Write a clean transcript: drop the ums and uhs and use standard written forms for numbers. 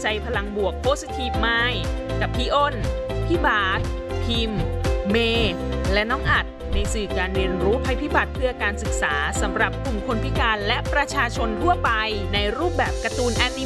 ใจพลังบวก Positive Mind กับพี่อ้น พี่บาสพิมพ์ เมย์และน้องอัดในสื่อการเรียนรู้ภัยพิบัติเพื่อการศึกษาสำหรับกลุ่มคนพิการและประชาชนทั่วไปในรูปแบบการ์ตูนแอนิ